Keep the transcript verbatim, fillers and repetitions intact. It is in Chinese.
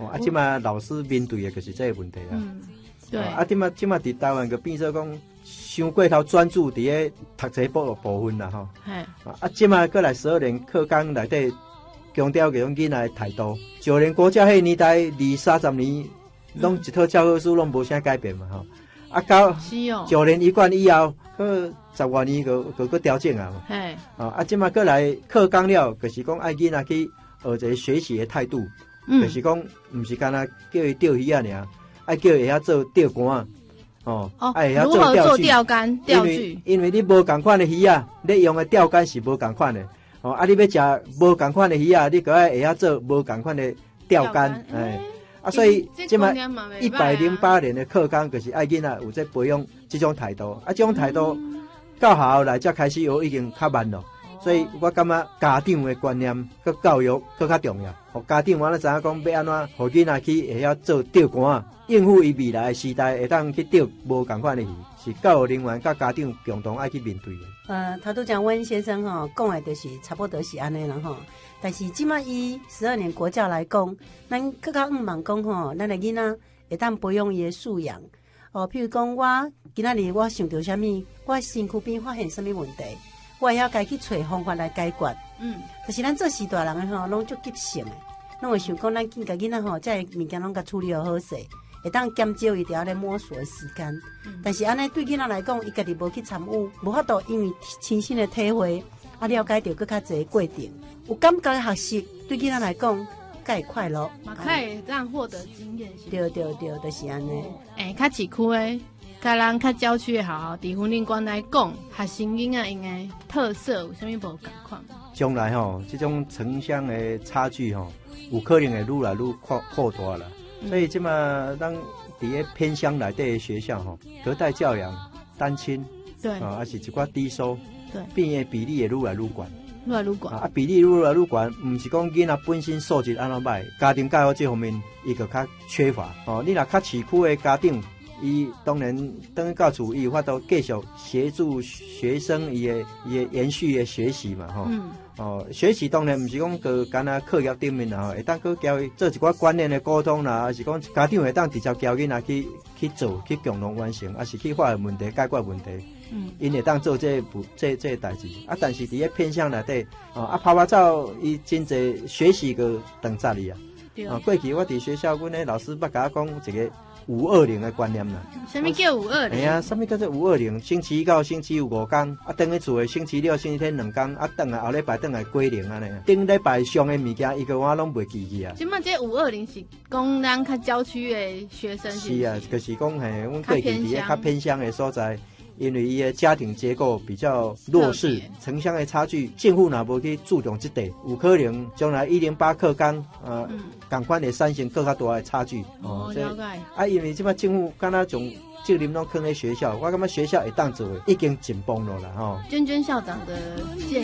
啊，即马老师面对的就是这个问题啊。 嗯，对。 啊，即马即马伫台湾个变做讲，伤过头专注伫个读册部部分啦吼。 嘿。 啊，即马过来十二年课纲内底强调搿种囡仔的态度。九年国教迄年代二三十年，拢一套教科书拢无啥改变嘛吼。啊，到九年一贯以后，个十外年个个个调整啊嘛。嘿。啊，即马过来课纲了，就是讲爱囡仔去学一个学习的态度。嗯。就是讲，毋是干那叫伊钓鱼啊尔，爱叫伊会晓做钓竿啊。哦。哦。爱会晓做钓具。 钓竿、钓具。 因为因为你无共款的鱼啊，你用的钓竿是无共款的。哦，啊，你要食无共款的鱼啊，你个爱会晓做无共款的钓竿，哎。啊，所以即马一百零八年的课纲就是爱囡仔有在培养这种态度，啊，这种态度到学校来才开始学已经较慢了。所以我感觉家长的观念佮教育佮较重要。互家长完了知影讲要安怎，互囡仔去会晓做钓竿，应付伊未来的时代会当去钓无共款的鱼，是教育人员甲家长共同爱去面对的。 呃，头拄讲阮先生吼讲的就是差不多是安尼啦吼。但是即马以十二年国教来讲，咱更较毋茫讲吼，咱的囡仔会当培养伊的素养。哦，譬如讲我今仔日我想到啥物，我身躯边发现啥物问题。我会晓家去找方法来解决，嗯，但是咱做时大人的吼，拢足急性的，拢会想讲咱紧甲囡仔吼，这物件拢甲处理好好势，会当减少伊条咧摸索的时间。嗯、但是安尼对囡仔来讲，伊家己无去参与，无法度因为亲身的体会，啊了解到更较侪过程，有感觉的学习，对囡仔来讲，较会快乐， 嘛较会让获得经验。 对对对，就是安尼。 诶，较市区的。甲咱较郊区的学校，伫婚恋观来讲，学生囡仔因的特色有啥物无共款？ 将来吼，这种城乡的差距吼，有可能会愈来愈扩扩大啦。嗯、所以即马咱伫个偏乡内底的学校吼，隔代教养、单亲， 对， 啊，还是一寡低收， 对， 变的比例会愈来愈悬。 愈来愈悬啊！比例愈来愈悬，唔是讲囡仔本身素质安怎歹，家庭教育这方面伊个较缺乏。哦，你若较市区的家长。伊当然等到厝，伊有法度继续协助学生伊的伊的延续的学习嘛，吼、嗯。哦，学习当然毋是讲个干那课业顶面啦，会当去教伊做一寡观念的沟通啦，还是讲家长会当直接教囡仔去去做，去共同完成，还是去发现问题、解决问题。嗯，因会当做这部这这代志。啊，但是伫个偏向内底，哦啊，拍拍照伊真侪学习个等在哩啊。啊，过去我伫学校，阮的老师捌甲我讲一个。五二零的观念啦， 什么叫五二零？ 哎呀，什么叫做五二零？星期一到星期五五天，啊，等去厝的星期六、星期天两天，啊，等来后礼拜等来归零安尼。顶礼拜上的物件，伊个我拢袂记去啊。 即马这五二零是讲咱较郊区的学生是？ 是啊，就是讲嘿，阮过去伫个较偏乡的所在。因为伊的家庭结构比较弱势，城乡的差距，政府若无去注重这点，有可能将来一零八课纲，呃，共款的产生更加大的差距。 哦，了解。 啊，因为即摆政府敢若从责任拢放在学校，我感觉学校会当做已经紧绷了啦，吼。 娟娟校长的建